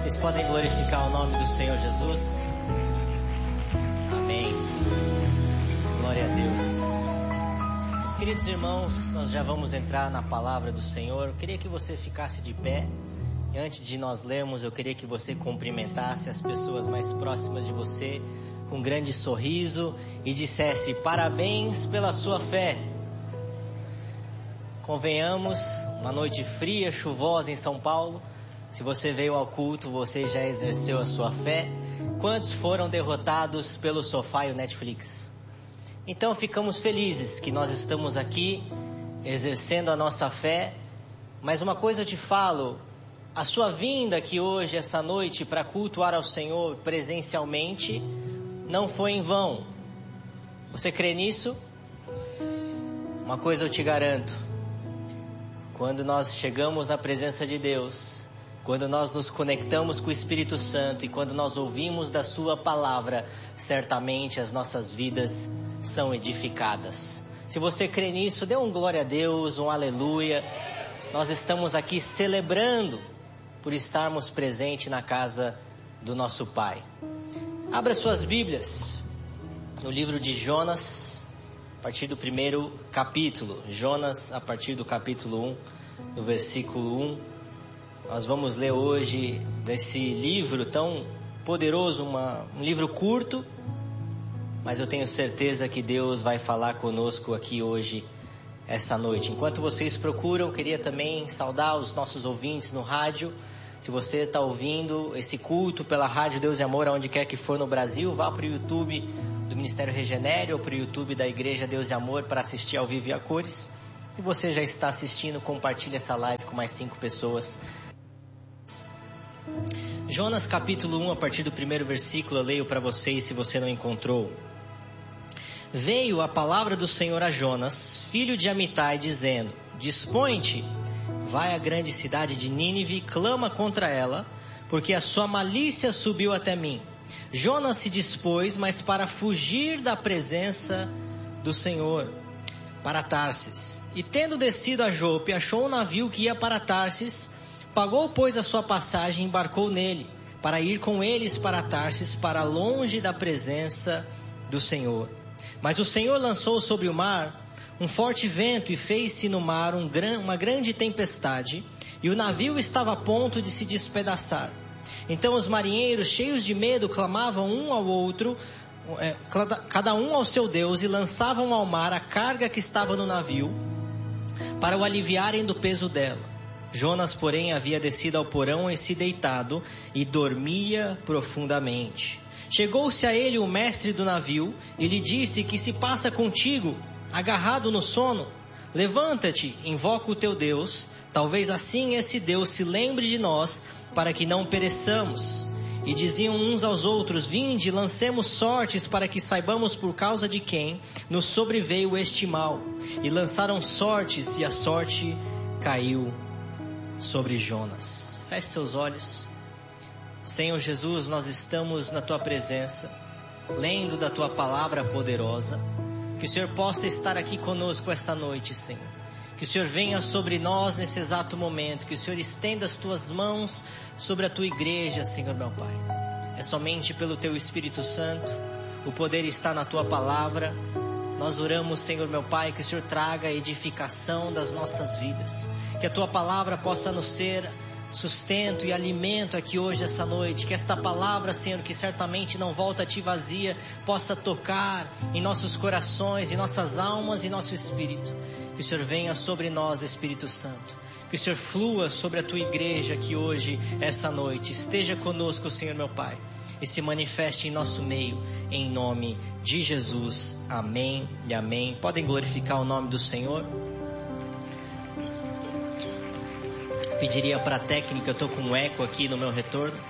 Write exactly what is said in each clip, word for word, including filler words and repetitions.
Vocês podem glorificar o nome do Senhor Jesus? Amém. Glória a Deus. Meus queridos irmãos, nós já vamos entrar na palavra do Senhor. Eu queria que você ficasse de pé. E antes de nós lermos, eu queria que você cumprimentasse as pessoas mais próximas de você com um grande sorriso e dissesse: parabéns pela sua fé. Convenhamos, uma noite fria, chuvosa em São Paulo. Se você veio ao culto, você já exerceu a sua fé. Quantos foram derrotados pelo sofá e o Netflix? Então ficamos felizes que nós estamos aqui exercendo a nossa fé. Mas uma coisa eu te falo: a sua vinda aqui hoje, essa noite, para cultuar ao Senhor presencialmente, não foi em vão. Você crê nisso? Uma coisa eu te garanto: quando nós chegamos na presença de Deus, quando nós nos conectamos com o Espírito Santo e quando nós ouvimos da sua palavra, certamente as nossas vidas são edificadas. Se você crê nisso, dê um glória a Deus, um aleluia. Nós estamos aqui celebrando por estarmos presentes na casa do nosso Pai. Abra suas Bíblias no livro de Jonas, a partir do primeiro capítulo. Jonas, a partir do capítulo um, no versículo um. Nós vamos ler hoje desse livro tão poderoso, uma, um livro curto, mas eu tenho certeza que Deus vai falar conosco aqui hoje, essa noite. Enquanto vocês procuram, eu queria também saudar os nossos ouvintes no rádio. Se você está ouvindo esse culto pela Rádio Deus e Amor, aonde quer que for no Brasil, vá para o YouTube do Ministério Regenere ou para o YouTube da Igreja Deus e Amor para assistir ao vivo e a cores. Se você já está assistindo, compartilhe essa live com mais cinco pessoas. Jonas capítulo um, a partir do primeiro versículo, eu leio para vocês se você não encontrou. Veio a palavra do Senhor a Jonas, filho de Amitai, dizendo: dispõe-te, vai à grande cidade de Nínive e clama contra ela, porque a sua malícia subiu até mim. Jonas se dispôs, mas para fugir da presença do Senhor, para Tarsis. E tendo descido a Jope, achou um navio que ia para Tarsis. Pagou, pois, a sua passagem e embarcou nele, para ir com eles para Tarsis, para longe da presença do Senhor. Mas o Senhor lançou sobre o mar um forte vento e fez-se no mar um gran, uma grande tempestade, e o navio estava a ponto de se despedaçar. Então os marinheiros, cheios de medo, clamavam um ao outro, é, cada um ao seu Deus, e lançavam ao mar a carga que estava no navio, para o aliviarem do peso dela. Jonas, porém, havia descido ao porão e se deitado, e dormia profundamente. Chegou-se a ele o mestre do navio, e lhe disse: que se passa contigo, agarrado no sono? Levanta-te, invoca o teu Deus, talvez assim esse Deus se lembre de nós, para que não pereçamos. E diziam uns aos outros: vinde, lancemos sortes, para que saibamos por causa de quem nos sobreveio este mal. E lançaram sortes, e a sorte caiu sobre Jonas. Feche seus olhos. Senhor Jesus, nós estamos na tua presença, lendo da tua palavra poderosa. Que o Senhor possa estar aqui conosco esta noite, Senhor. Que o Senhor venha sobre nós nesse exato momento. Que o Senhor estenda as tuas mãos sobre a tua igreja, Senhor meu Pai. É somente pelo teu Espírito Santo. O poder está na tua palavra. Nós oramos, Senhor meu Pai, que o Senhor traga a edificação das nossas vidas. Que a tua palavra possa nos ser sustento e alimento aqui hoje, essa noite. Que esta palavra, Senhor, que certamente não volta a ti vazia, possa tocar em nossos corações, em nossas almas e nosso espírito. Que o Senhor venha sobre nós, Espírito Santo. Que o Senhor flua sobre a tua igreja aqui hoje, essa noite. Esteja conosco, Senhor meu Pai, e se manifeste em nosso meio, em nome de Jesus. Amém e amém. Podem glorificar o nome do Senhor. Pediria para a técnica, eu estou com um eco aqui no meu retorno.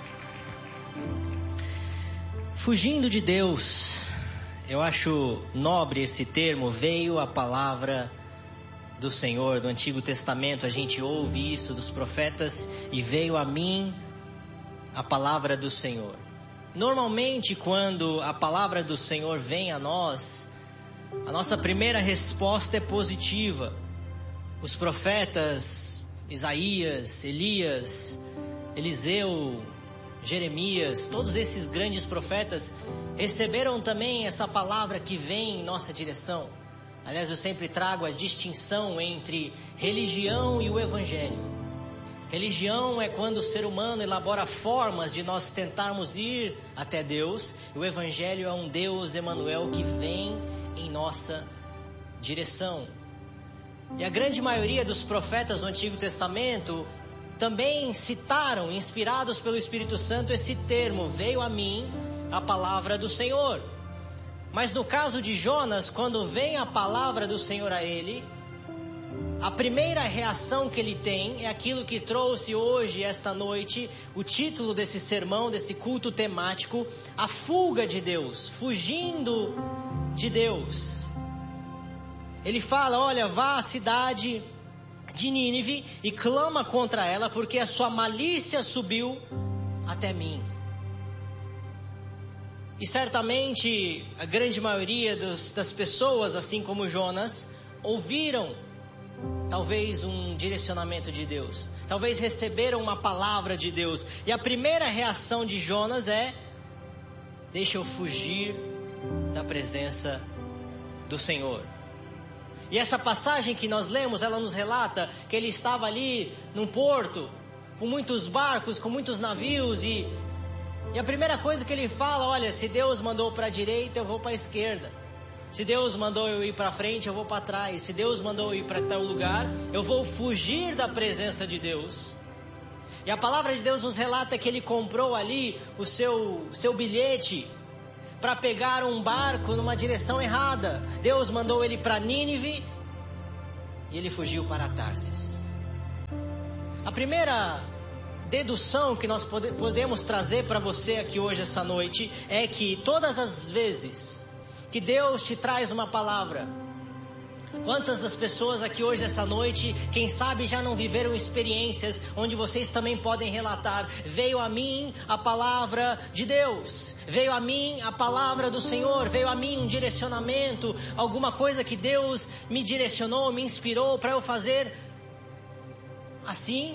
Fugindo de Deus, eu acho nobre esse termo. Veio a palavra do Senhor. No Antigo Testamento a gente ouve isso dos profetas: e veio a mim a palavra do Senhor. Normalmente, quando a palavra do Senhor vem a nós, a nossa primeira resposta é positiva. Os profetas Isaías, Elias, Eliseu, Jeremias, todos esses grandes profetas receberam também essa palavra que vem em nossa direção. Aliás, eu sempre trago a distinção entre religião e o evangelho. Religião é quando o ser humano elabora formas de nós tentarmos ir até Deus. E o evangelho é um Deus Emanuel que vem em nossa direção. E a grande maioria dos profetas do Antigo Testamento também citaram, inspirados pelo Espírito Santo, esse termo: veio a mim a palavra do Senhor. Mas no caso de Jonas, quando vem a palavra do Senhor a ele, a primeira reação que ele tem é aquilo que trouxe hoje, esta noite, o título desse sermão, desse culto temático: a fuga de Deus, fugindo de Deus. Ele fala: olha, vá à cidade de Nínive e clama contra ela, porque a sua malícia subiu até mim. E certamente a grande maioria dos, das pessoas, assim como Jonas, ouviram talvez um direcionamento de Deus, talvez receberam uma palavra de Deus, e a primeira reação de Jonas é: deixa eu fugir da presença do Senhor. E essa passagem que nós lemos, ela nos relata que ele estava ali num porto, com muitos barcos, com muitos navios, e, e a primeira coisa que ele fala: olha, se Deus mandou para a direita, eu vou para a esquerda. Se Deus mandou eu ir para frente, eu vou para trás. Se Deus mandou eu ir para tal lugar, eu vou fugir da presença de Deus. E a palavra de Deus nos relata que ele comprou ali o seu, seu bilhete para pegar um barco numa direção errada. Deus mandou ele para Nínive e ele fugiu para Tarsis. A primeira dedução que nós pode, podemos trazer para você aqui hoje, essa noite, é que todas as vezes que Deus te traz uma palavra, quantas das pessoas aqui hoje, essa noite, quem sabe já não viveram experiências onde vocês também podem relatar: veio a mim a palavra de Deus, veio a mim a palavra do Senhor, veio a mim um direcionamento, alguma coisa que Deus me direcionou, me inspirou para eu fazer assim,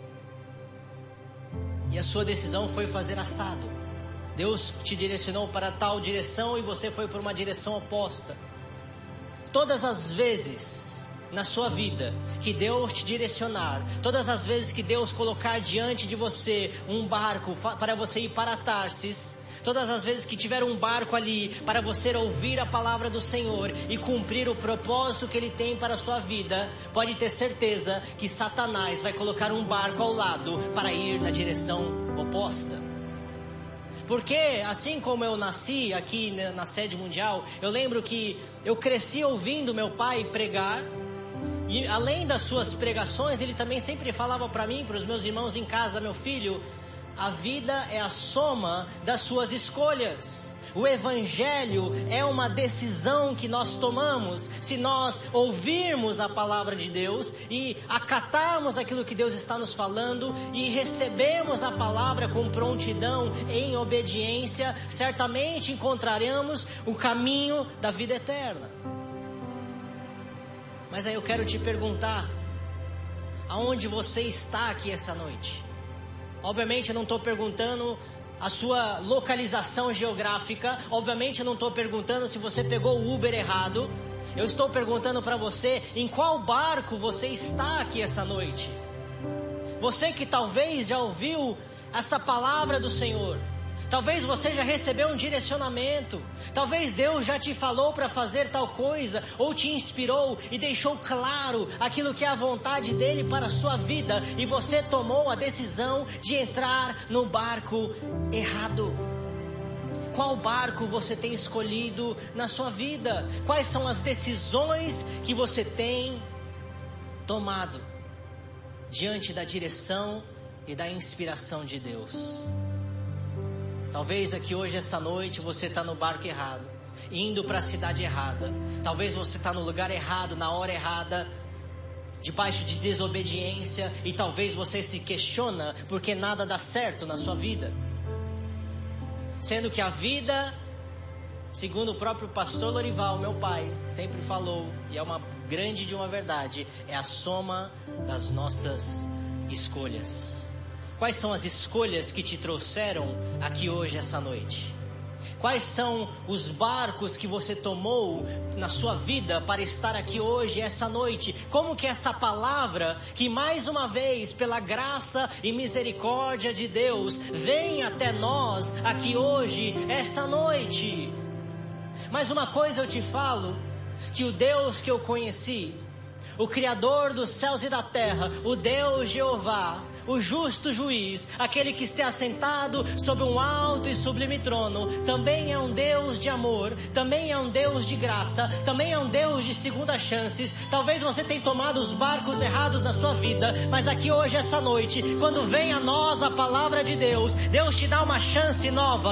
e a sua decisão foi fazer assado. Deus te direcionou para tal direção e você foi para uma direção oposta. Todas as vezes na sua vida que Deus te direcionar, todas as vezes que Deus colocar diante de você um barco para você ir para Tarsis, todas as vezes que tiver um barco ali para você ouvir a palavra do Senhor e cumprir o propósito que Ele tem para a sua vida, pode ter certeza que Satanás vai colocar um barco ao lado para ir na direção oposta. Porque assim como eu nasci aqui na sede mundial, eu lembro que eu cresci ouvindo meu pai pregar. E além das suas pregações, ele também sempre falava para mim, para os meus irmãos em casa: meu filho, a vida é a soma das suas escolhas. O evangelho é uma decisão que nós tomamos. Se nós ouvirmos a palavra de Deus e acatarmos aquilo que Deus está nos falando e recebermos a palavra com prontidão, em obediência, certamente encontraremos o caminho da vida eterna. Mas aí eu quero te perguntar: aonde você está aqui essa noite? Obviamente eu não estou perguntando a sua localização geográfica. Obviamente eu não estou perguntando se você pegou o Uber errado. Eu estou perguntando para você: em qual barco você está aqui essa noite? Você que talvez já ouviu essa palavra do Senhor, talvez você já recebeu um direcionamento, talvez Deus já te falou para fazer tal coisa, ou te inspirou e deixou claro aquilo que é a vontade dele para a sua vida, e você tomou a decisão de entrar no barco errado. Qual barco você tem escolhido na sua vida? Quais são as decisões que você tem tomado diante da direção e da inspiração de Deus? Talvez aqui hoje, essa noite, você está no barco errado, indo para a cidade errada. Talvez você está no lugar errado, na hora errada, debaixo de desobediência. E talvez você se questiona porque nada dá certo na sua vida. Sendo que a vida, segundo o próprio pastor Lorival, meu pai, sempre falou, e é uma grande de uma verdade, é a soma das nossas escolhas. Quais são as escolhas que te trouxeram aqui hoje, essa noite? Quais são os barcos que você tomou na sua vida para estar aqui hoje, essa noite? Como que essa palavra, que mais uma vez, pela graça e misericórdia de Deus, vem até nós aqui hoje, essa noite? Mas uma coisa eu te falo, que o Deus que eu conheci, o Criador dos céus e da terra, o Deus Jeová, o justo juiz, aquele que está assentado sobre um alto e sublime trono, também é um Deus de amor, também é um Deus de graça, também é um Deus de segunda chances. Talvez você tenha tomado os barcos errados da sua vida, mas aqui hoje, essa noite, quando vem a nós a palavra de Deus, Deus te dá uma chance nova,